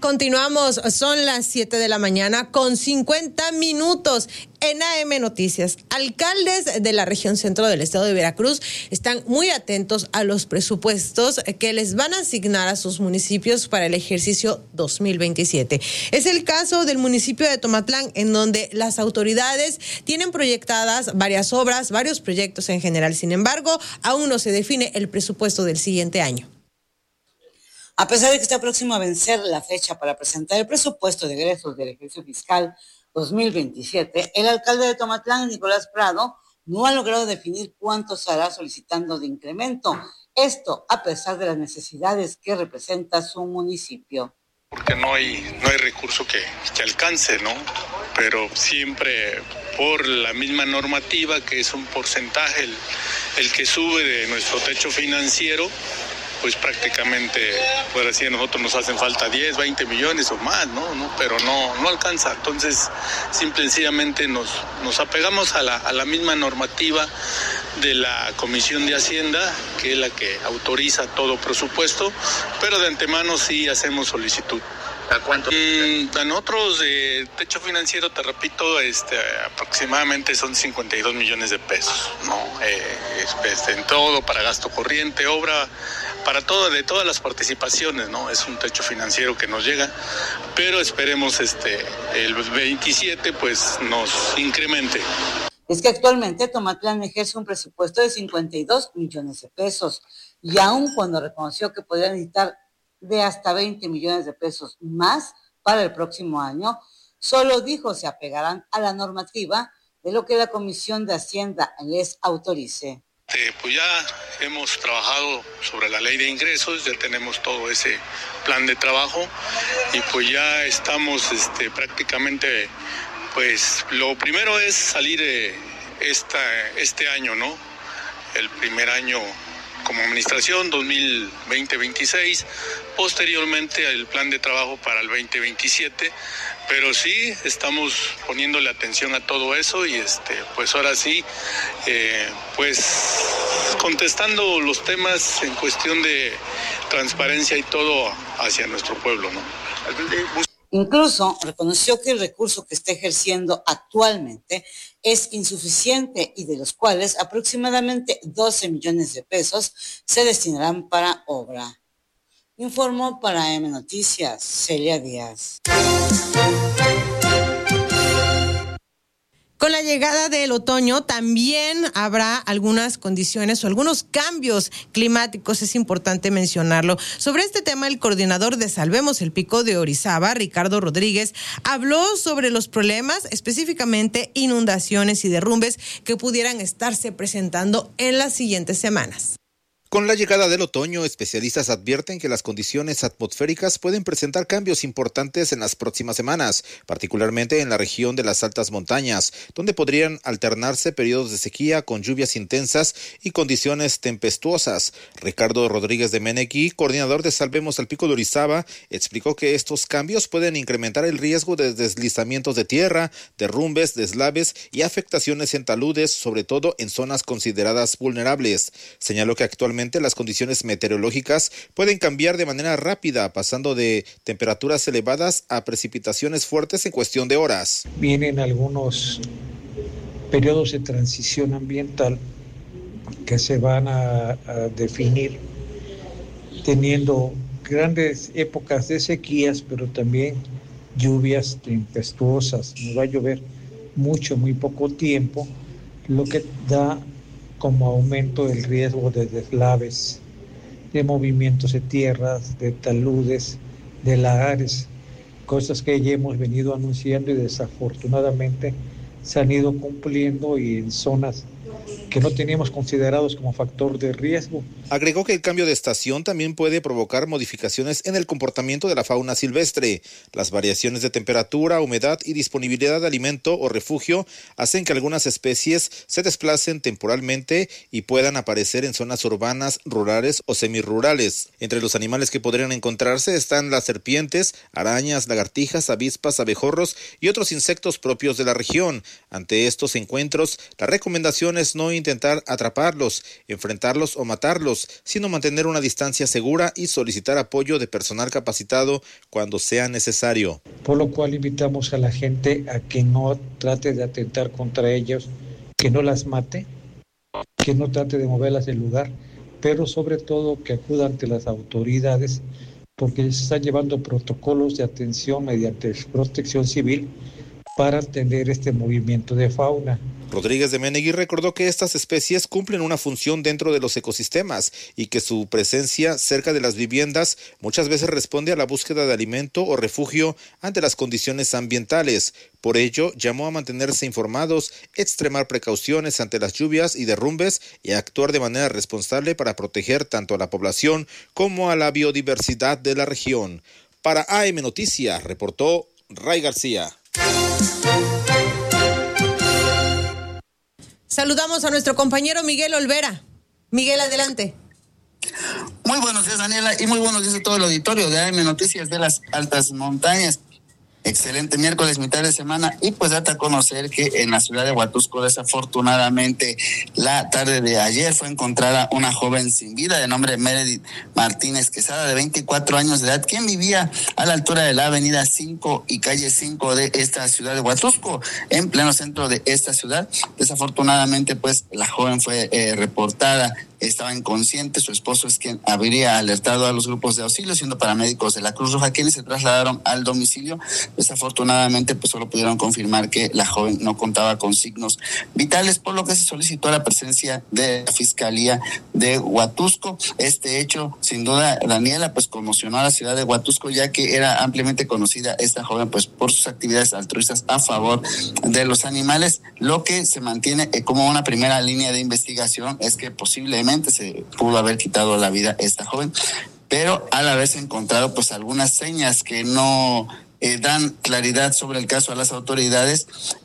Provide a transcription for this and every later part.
Continuamos, son las 7 de la mañana con 50 minutos en AM Noticias. Alcaldes de la región centro del estado de Veracruz están muy atentos a los presupuestos que les van a asignar a sus municipios para el ejercicio 2027. Es el caso del municipio de Tomatlán, en donde las autoridades tienen proyectadas varias obras, varios proyectos en general. Sin embargo, aún no se define el presupuesto del siguiente año. A pesar de que está próximo a vencer la fecha para presentar el presupuesto de egresos del ejercicio fiscal 2027, el alcalde de Tomatlán, Nicolás Prado, no ha logrado definir cuánto se hará solicitando de incremento. Esto a pesar de las necesidades que representa su municipio. Porque no hay recurso que alcance, ¿no? Pero siempre por la misma normativa, que es un porcentaje el que sube de nuestro techo financiero, pues prácticamente, por así a nosotros nos hacen falta 10, 20 millones o más, ¿no? Pero no alcanza. Entonces, simple y sencillamente nos apegamos a la misma normativa de la Comisión de Hacienda, que es la que autoriza todo presupuesto, pero de antemano sí hacemos solicitud. ¿A cuánto? A nosotros de techo financiero, te repito, aproximadamente son 52 millones de pesos, ¿no? En todo, para gasto corriente, obra, para todo, de todas las participaciones, ¿no? Es un techo financiero que nos llega, pero esperemos el 27 pues nos incremente. Es que actualmente Tomatlán ejerce un presupuesto de 52 millones de pesos y aun cuando reconoció que podría necesitar de hasta 20 millones de pesos más para el próximo año, solo dijo se apegarán a la normativa de lo que la Comisión de Hacienda les autorice. Pues ya hemos trabajado sobre la ley de ingresos, ya tenemos todo ese plan de trabajo y pues ya estamos prácticamente, pues lo primero es salir este año, ¿no? El primer año como administración 2020-26, posteriormente el plan de trabajo para el 2027, pero sí estamos poniéndole atención a todo eso y pues ahora sí, pues contestando los temas en cuestión de transparencia y todo hacia nuestro pueblo, ¿no? Incluso reconoció que el recurso que está ejerciendo actualmente es insuficiente y de los cuales aproximadamente 12 millones de pesos se destinarán para obra. Informó para AM Noticias, Celia Díaz. Con la llegada del otoño también habrá algunas condiciones o algunos cambios climáticos, es importante mencionarlo. Sobre este tema, el coordinador de Salvemos el Pico de Orizaba, Ricardo Rodríguez, habló sobre los problemas, específicamente inundaciones y derrumbes que pudieran estarse presentando en las siguientes semanas. Con la llegada del otoño, especialistas advierten que las condiciones atmosféricas pueden presentar cambios importantes en las próximas semanas, particularmente en la región de las altas montañas, donde podrían alternarse periodos de sequía con lluvias intensas y condiciones tempestuosas. Ricardo Rodríguez de Menequi, coordinador de Salvemos el Pico de Orizaba, explicó que estos cambios pueden incrementar el riesgo de deslizamientos de tierra, derrumbes, deslaves y afectaciones en taludes, sobre todo en zonas consideradas vulnerables. Señaló que actualmente las condiciones meteorológicas pueden cambiar de manera rápida, pasando de temperaturas elevadas a precipitaciones fuertes en cuestión de horas. Vienen algunos periodos de transición ambiental que se van a definir teniendo grandes épocas de sequías, pero también lluvias tempestuosas. Nos va a llover mucho, muy poco tiempo, lo que da como aumento el riesgo de deslaves, de movimientos de tierras, de taludes, de lahares, cosas que ya hemos venido anunciando y desafortunadamente se han ido cumpliendo y en zonas que no teníamos considerados como factor de riesgo. Agregó que el cambio de estación también puede provocar modificaciones en el comportamiento de la fauna silvestre. Las variaciones de temperatura, humedad y disponibilidad de alimento o refugio hacen que algunas especies se desplacen temporalmente y puedan aparecer en zonas urbanas, rurales o semirurales. Entre los animales que podrían encontrarse están las serpientes, arañas, lagartijas, avispas, abejorros y otros insectos propios de la región. Ante estos encuentros, la recomendación es no intentar atraparlos, enfrentarlos o matarlos, sino mantener una distancia segura y solicitar apoyo de personal capacitado cuando sea necesario. Por lo cual invitamos a la gente a que no trate de atentar contra ellos, que no las mate, que no trate de moverlas del lugar, pero sobre todo que acuda ante las autoridades, porque se están llevando protocolos de atención mediante protección civil para atender este movimiento de fauna. Rodríguez de Menegui recordó que estas especies cumplen una función dentro de los ecosistemas y que su presencia cerca de las viviendas muchas veces responde a la búsqueda de alimento o refugio ante las condiciones ambientales. Por ello, llamó a mantenerse informados, extremar precauciones ante las lluvias y derrumbes y actuar de manera responsable para proteger tanto a la población como a la biodiversidad de la región. Para AM Noticias, reportó Ray García. Saludamos a nuestro compañero Miguel Olvera. Miguel, adelante. Muy buenos días, Daniela, y muy buenos días a todo el auditorio de AM Noticias de las Altas Montañas. Excelente miércoles, mitad de semana, y pues date a conocer que en la ciudad de Huatusco, desafortunadamente, la tarde de ayer fue encontrada una joven sin vida de nombre Meredith Martínez Quesada, de 24 años de edad, quien vivía a la altura de la avenida 5 y calle 5 de esta ciudad de Huatusco, en pleno centro de esta ciudad. Desafortunadamente, pues la joven fue reportada, estaba inconsciente. Su esposo es quien habría alertado a los grupos de auxilio, siendo paramédicos de la Cruz Roja quienes se trasladaron al domicilio. Desafortunadamente, pues solo pudieron confirmar que la joven no contaba con signos vitales, por lo que se solicitó la presencia de la Fiscalía de Huatusco. Este hecho, sin duda, Daniela, pues conmocionó a la ciudad de Huatusco, ya que era ampliamente conocida esta joven pues por sus actividades altruistas a favor de los animales. Lo que se mantiene como una primera línea de investigación es que posiblemente se pudo haber quitado la vida esta joven, pero al haberse encontrado pues algunas señas que no dan claridad sobre el caso a las autoridades,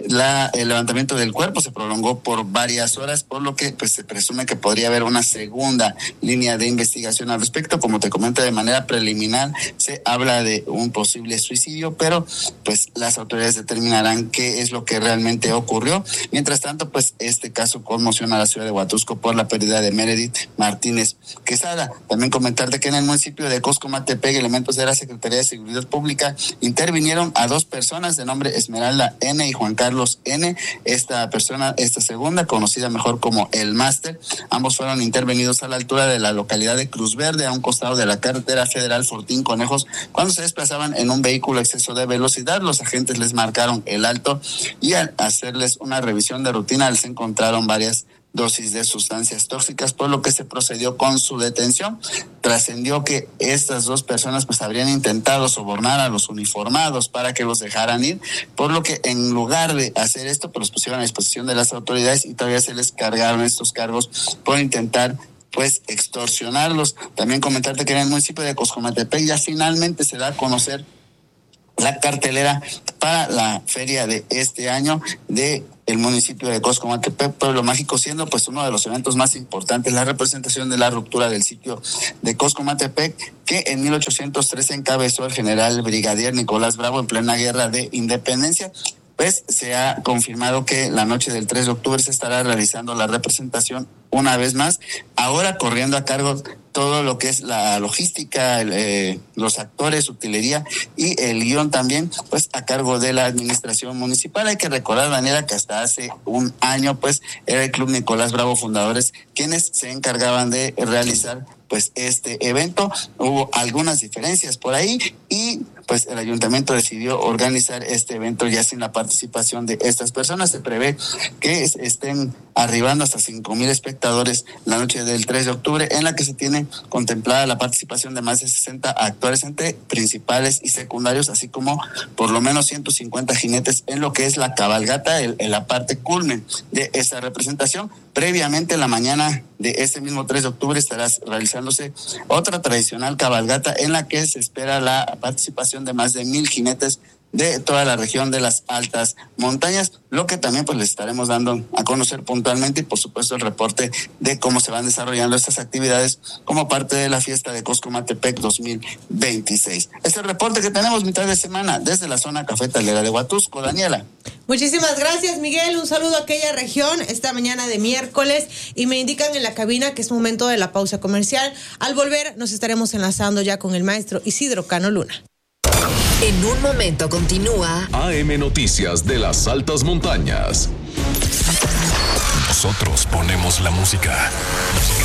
el levantamiento del cuerpo se prolongó por varias horas, por lo que pues se presume que podría haber una segunda línea de investigación al respecto. Como te comento, de manera preliminar se habla de un posible suicidio, pero pues las autoridades determinarán qué es lo que realmente ocurrió. Mientras tanto, pues este caso conmociona a la ciudad de Huatusco por la pérdida de Meredith Martínez Quesada. También comentarte que en el municipio de Coscomatepec, elementos de la Secretaría de Seguridad Pública intervinieron a dos personas de nombre Esmeralda N. y Juan Carlos N. Esta segunda, conocida mejor como el Máster, ambos fueron intervenidos a la altura de la localidad de Cruz Verde, a un costado de la carretera federal Fortín Conejos, cuando se desplazaban en un vehículo a exceso de velocidad. Los agentes les marcaron el alto y al hacerles una revisión de rutina les encontraron varias dosis de sustancias tóxicas, por lo que se procedió con su detención. Trascendió que estas dos personas pues habrían intentado sobornar a los uniformados para que los dejaran ir, por lo que en lugar de hacer esto pues los pusieron a disposición de las autoridades y todavía se les cargaron estos cargos por intentar pues extorsionarlos. También comentarte que en el municipio de Coscomatepec ya finalmente se da a conocer la cartelera para la feria de este año de el municipio de Coscomatepec, Pueblo Mágico, siendo pues uno de los eventos más importantes la representación de la ruptura del sitio de Coscomatepec, que en 1813 encabezó el general brigadier Nicolás Bravo en plena guerra de independencia. Pues se ha confirmado que la noche del 3 de octubre se estará realizando la representación una vez más, ahora corriendo a cargo todo lo que es la logística, los actores, utilería y el guión también, pues a cargo de la administración municipal. Hay que recordar, Daniela, que hasta hace un año pues era el Club Nicolás Bravo Fundadores quienes se encargaban de realizar pues este evento. Hubo algunas diferencias por ahí y pues el ayuntamiento decidió organizar este evento ya sin la participación de estas personas. Se prevé que estén arribando hasta 5,000 espectadores la noche del 3 de octubre, en la que se tiene contemplada la participación de más de 60 actores entre principales y secundarios, así como por lo menos 150 jinetes en lo que es la cabalgata, en la parte culmen de esta representación. Previamente, en la mañana de este mismo 3 de octubre estará realizándose otra tradicional cabalgata en la que se espera la participación de más de 1,000 jinetes de toda la región de las altas montañas, lo que también pues les estaremos dando a conocer puntualmente y por supuesto el reporte de cómo se van desarrollando estas actividades como parte de la fiesta de Coscomatepec 2026. Es el reporte que tenemos mitad de semana desde la zona cafetalera de Huatusco. Daniela. Muchísimas gracias, Miguel. Un saludo a aquella región esta mañana de miércoles y me indican en la cabina que es momento de la pausa comercial. Al volver nos estaremos enlazando ya con el maestro Isidro Cano Luna. En un momento continúa AM Noticias de las altas montañas. Nosotros ponemos la música.